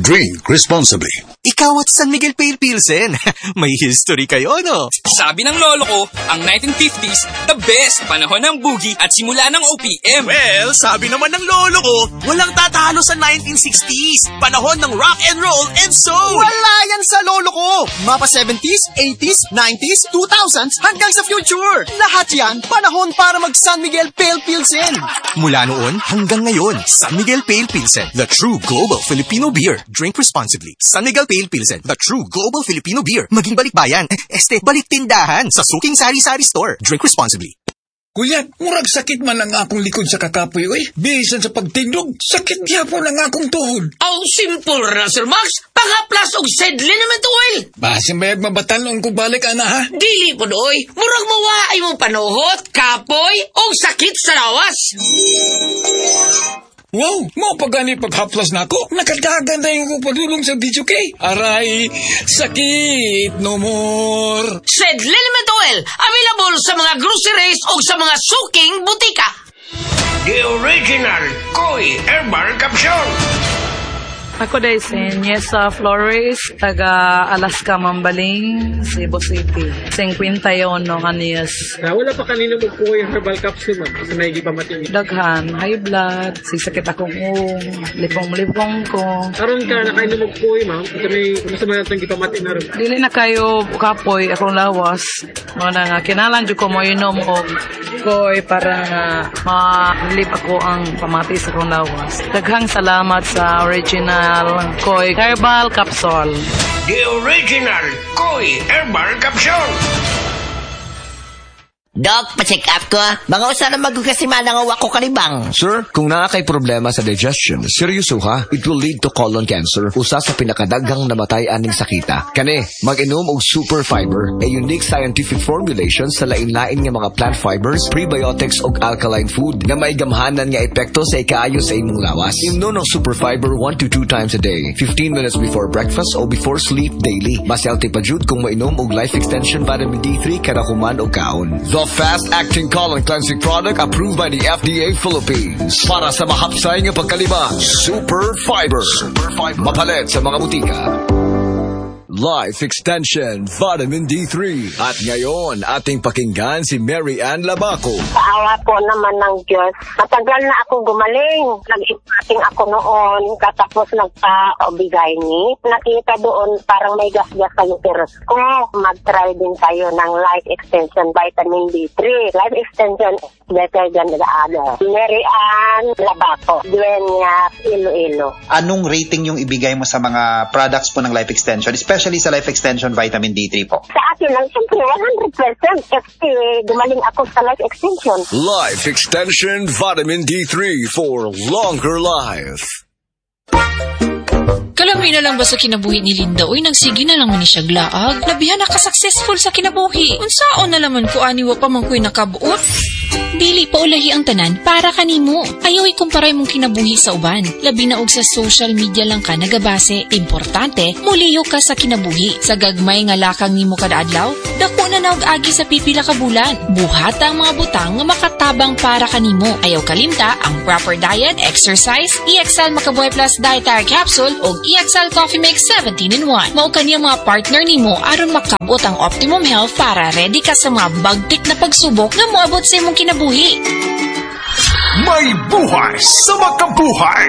Drink responsibly. Ikaw at San Miguel Pale Pilsen. May history kayo, no? Sabi ng lolo ko, ang 1950s, the best. Panahon ng boogie at simula ng OPM. Well, sabi naman ng lolo ko, walang tatalo sa 1960s. Panahon ng rock and roll and soul. Wala yan sa lolo ko. Mapa 70s, 80s, 90s, 2000s, hanggang sa future. Lahat yan, panahon para mag San Miguel Pale Pilsen. Mula noon hanggang ngayon, San Miguel Pale Pilsen, the true global Filipino beer. Drink responsibly. San Miguel Pale Pilsen, the true global Filipino beer. Maging balikbayan, balik tindahan sa Suking Sari-Sari Store. Drink responsibly. Kuya, murag sakit man ang akong likod sa kakapoy, oy. Bisan sa pagtindog, sakit gyapon ang akong tuhod. Aw, simple ra, Sir Max. Pangaplas og sedlin naman to, oil. Basin bayag mabatalon ko balik, ana, ha? Dili po, oy. Murag mawaay mo panuhot, kapoy, o sakit sa lawas. Wow, mo pagani paghaplas na ako. Nakadagan na yung padulong sa video kay. Aray, sakit no more. Sedlin naman to, oil. Available sa mga groceries o sa mga suking butika. The original Koi Herbal Capsule. Ako day si Niesa Flores, taga Alaska, Mambaling, Cebu City. 51 kaniyas. Wala pa kanina mo po yung herbal capsule, ma'am. Kasi may iba matingin. Daghan, high blood, sisakit akong lipong-lipong ko. Karon ka, nakainom mo po ma'am. Kasi may masama natin kita matin na rin. Dili na kayo kapoy, akong lawas. Mga nga, kinalan dyan ko mo inom o koy para nga ma-relieve ako ang pamati sa akong lawas. Daghang salamat sa original Koi Herbal Capsule. The original Koi Herbal Capsule. Doc, pa-check up ko. Mga usa na magkasiman ang awak ko kalibang. Sir, kung nakakay problema sa digestion, seryoso ha, it will lead to colon cancer, usa sa pinakadaghang namatay aning sakita. Kani, mag-inom og Super Fiber, a unique scientific formulation sa lain-lain nga mga plant fibers, prebiotics ug alkaline food na may gamhanan nga epekto sa ikaayo sa imong lawas. Inom ng Super Fiber 1 to 2 times a day, 15 minutes before breakfast o before sleep daily. Mas healthy pa jud kung mainom og Life Extension Vitamin D3 kada human o kaon. The fast-acting colon cleansing product approved by the FDA Philippines. Para sa mahapsay nga pagkalibang, Super Fiber. Mapalit sa mga butika. Life Extension Vitamin D3. At ngayon, ating pakinggan si Mary Ann Labaco. Paawa po naman ng Diyos. Matagal na ako gumaling. Nag-ipating ako noon, katapos nagpa-obigay ni. Nakita doon parang may gas-gas sa uterus ko. Mag-try din tayo ng Life Extension Vitamin D3. Life Extension is better than the other. Mary Ann Labaco, Dueñas, Iloilo. Anong rating yung ibigay mo sa mga products po ng Life Extension, especially sa Life Extension Vitamin D3 po? Sa akin lang, siyempre, 100% kasi gumaling ako sa Life Extension. Life Extension Vitamin D3 for longer life. Kalamay na lang ba sa kinabuhi ni Linda? Uy, nagsige na lang man ni siya glaag. Nabihan na ka-successful sa kinabuhi. Unsaon na laman ko aniwa pa man ko'y nakabuot. Dili pa ulahi ang tanan para kanimo. Ayaw ikumparay mong kinabuhi sa uban. Labi na og sa social media lang ka nagabase. Importante, muliyo ka sa kinabuhi. Sa gagmay nga lakang nimo kada adlaw, dako na naog agi sa pipila ka bulan. Buhata ang mga butang nga makatabang para kanimo. Ayaw kalimta ang proper diet, exercise, EXL Makabuhay Plus Dietary Capsule o EXL Coffee Mix 17-in-1. Mao kaniyang mga partner nimo aron makabot ang optimum health para ready ka sa mga bagtik na pagsubok nga moabot sa imong kinabuhi. May buhay sa makabuhay.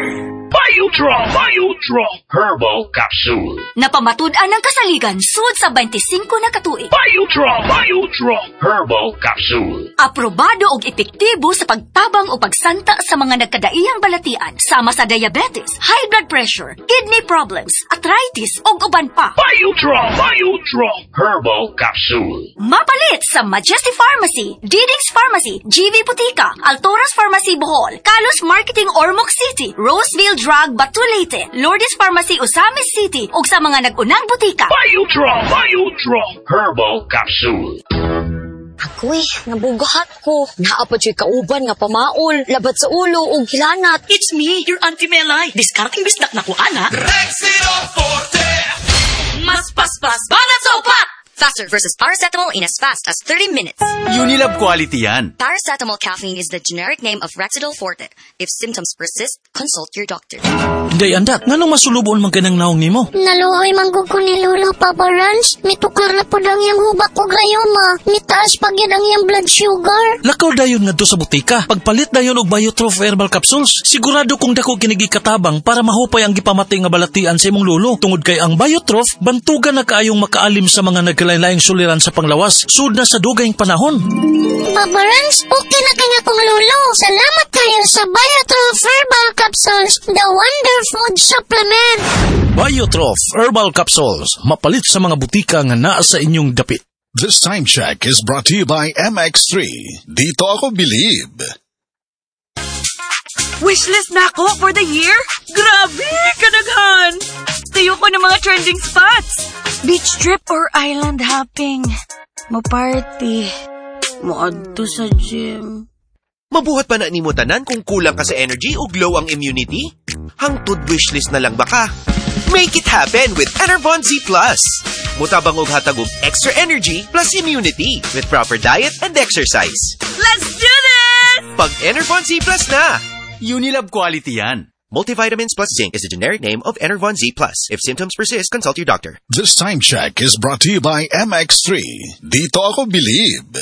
Biotrong Herbal Capsule. Napamatud-an ang kasaligan sud sa 25 na katuig. Biotrong Herbal Capsule. Aprobado og epektibo sa pagtabang o pagsanta sa mga nagkadaiyang balatian sama sa diabetes, high blood pressure, kidney problems, arthritis ug uban pa. Biotrong Herbal Capsule. Mapalit sa Majesty Pharmacy, Didix Pharmacy, GV Butika, Altoras Pharmacy Bohol, Kalos Marketing Ormoc City, Roseville Drug Batulete, Lourdes Pharmacy Osamis City ug sa mga nag-unang butika. Biotrong Herbal Capsule. Ako'y, nabugahat ko. Naapad siya kauban nga pamaol, labat sa ulo o gilanat. It's me, your Auntie Melay. Discarding bisdak na ko, anak. Rexino Forte. Mas paspas, banat sa upat. faster versus paracetamol in as fast as 30 minutes. Unilab quality yan. Paracetamol caffeine is the generic name of Rexidol Forte. If symptoms persist, consult your doctor. Day andak, nganong masulubon man kanang naong nimo? Naluoy manggug ko ni Lolo Papa Rans. Mitukar na po lang yung hubak ko gayoma. Mitaas pag yan ang yung blood sugar. Lakaw dayon nga do sa butika. Pagpalit dayon og Biotrof herbal capsules. Sigurado kung dako kinigi katabang para mahupay ang gipamati nga balatian sa imong lolo. Tungod kay ang Biotrof, bantugan na kaayong makaalim sa mga nagkalain-laing suliran sa panglawas. Sud na sa dugayng panahon. Papa Rans, okay na kanya kong lolo. Salamat kayo sa Biotrof herbal capsules. The Wonder Food Supplement. Biotrof herbal capsules. Mapalit sa mga butika nga naa sa inyong dapit. This time check is brought to you by MX3. Dito ako believe. Wishlist na ako for the year? Grabe, kadaghan! Tayo ko ng mga trending spots. Beach trip or island hopping. Mo-party. Mo-adto sa gym. Mabuhat pa na ni mo tanan kung kulang ka sa energy o glow ang immunity? Hangtod wishlist na lang baka. Make it happen with Enervon Z+. Mutabang og hatag og extra energy plus immunity with proper diet and exercise. Let's do this! Pag Enervon Z+ na, Unilab quality yan. Multivitamins plus zinc is the generic name of Enervon Z+. If symptoms persist, consult your doctor. This time check is brought to you by MX3. Dito ako believe.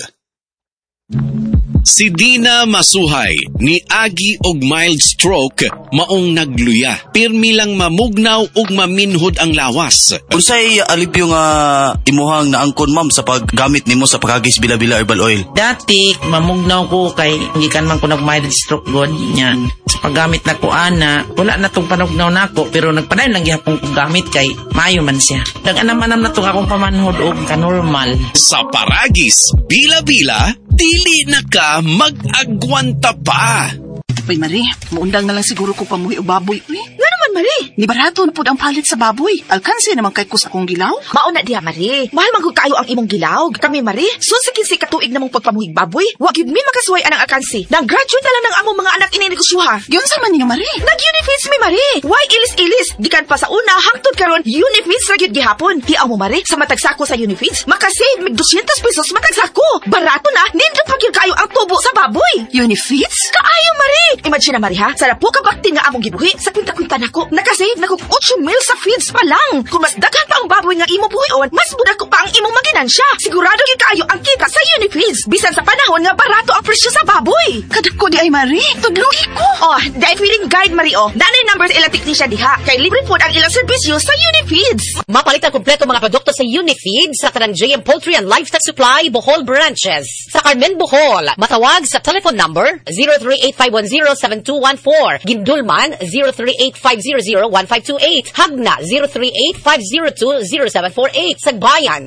Si Dina Masuhay ni agi og mild stroke maong nagluya. Pirmi lang mamugnaw ug maminhod ang lawas. Unsay alipyo nga imuhang naangkon ma'am sa paggamit nimo sa pagagis bila-bila herbal oil? Dati, mamugnaw ko kay gikan man ko nag-mild stroke god niya. Sa paggamit na ko ana, wala na tong panugnaw nako pero nagpadayon lang gihapon kong gamit kay maayo man siya. Dag-anam-anam na tong akong pamanhod og ka-normal. Sa paragis, bila-bila, dili na ka mag-agwanta pa. Uy, Marie, maundang na lang siguro ko pamuhi o baboy. Uy, nga naman, Marie. Ni barato na po ang palit sa baboy. Alkansi naman kay kus akong gilaw. Mauna diha, Marie. Mahal manggod kayo ang imong gilaw. Kami, Marie, susikin si katuig namong pagpamuhig baboy. Wag yun mi makasuway anang alkansi. Nag-graduate na lang ng among mga anak ininegosyoha. Yun sa man ninyo, Marie. Nag-Unifeeds mi, Marie. Why ilis-ilis? Gikan pa sa una, hangtod karon Unifeeds ra gyud gihapon. Hiaw mo, Marie, sa matagsako sa Unifeeds, makasave mig 200 pesos matagsako. Barato na, nindot pa gyud kayo ang tubo sa baboy. Unifeeds? Kaayo, Marie. Imagine na, Marie, ha? Sa po kabaktin nga among gibuhi, sa kwinta-kwinta nako, nakasave na ko 8 mil sa feeds pa lang. Kung mas daghan pa ang baboy nga imo buhion, mas budak ko pa ang imong maginansya. Sigurado gyud kayo ang kita sa Unifeeds. Bisan sa panahon nga barato ang presyo sa baboy. Kadako di ay, Marie. Tudloy ko. Oh, dahil feeling guide, Marie, oh. Nanay numbers ilang teknisya diha. Kay libre po ang ilang serbisyo sa Unifeeds. Mapalit ang kompleto mga produkto sa Unifeeds sa kanang JM Poultry and Livestock Supply Bohol branches. Sa Carmen, Bohol, matawag sa telephone number 038-510-7214. Gindulman 038-500-1528. Hagna 038-502-0748. Sagbayan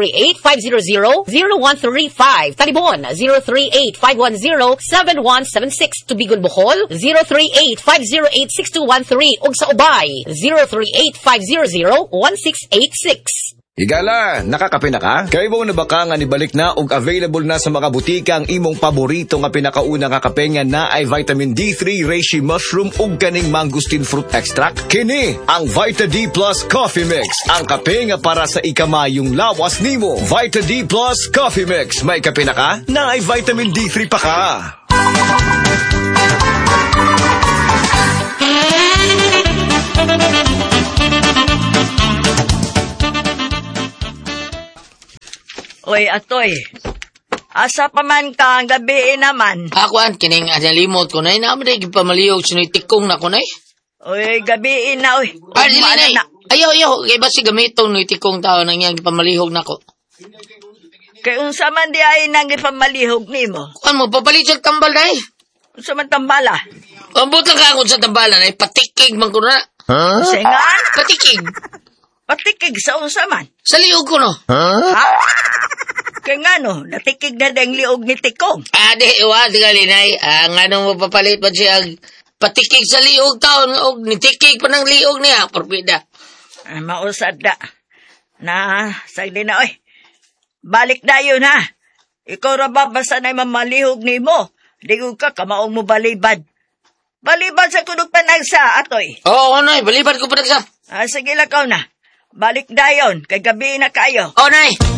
038-500-0135. Talibon 038-510-7176. Tubigon, Bohol 038-508-6213. Ug sa Ubay 038-500-1686. Higala, nakakape na ka? Kaya mo na baka nga nibalik na og available na sa mga butika ang imong paborito nga pinakauna nga kape nga na ay vitamin D3, reishi mushroom ug kaning mangosteen fruit extract? Kini ang Vita D Plus Coffee Mix, ang kape nga para sa ikamayong lawas nimo. Vita D Plus Coffee Mix, may kape na ka? Na ay vitamin D3 pa ka. Oy, Atoy. Asa pa man ka, gabi naman. Ako an, kining limot ko na, naman rin pamaliyog, sinitikong na ko na. Oy, gabi na, oy. Dili na. Ayaw, kaya ba si gamitong nitikong tao nang yang pamalihog na ko? Kaya unsa man di ay nang ipamalihog ni mo? Kuan mo, papalit sa tambal na eh. Unsa man tambala? Ambot lang ka sa tambalan na eh, patikig man ko na. Huh? Singan? Patikig. Patikig sa unsa man? Sa liog ko no. Ha? Kaya nga no, natikig na dang liog ni Tikong. Di, tingali na eh. Nga nung mapapalit pa siya patikig sa liog taon, og nitikig pa ng liog niya, porpida. Mausad da. Na, sagdi na, oy. Balik na yun, ha? Ikaw ra ba basta na mamalihog ni mo? Digog ka, kamaong mo balibad. Balibad sa kunog panagsa, Atoy. Oo, Nay, balibad ko panagsa. Sige lang ka na. Balik na yun, kay gabi na kayo. Nay.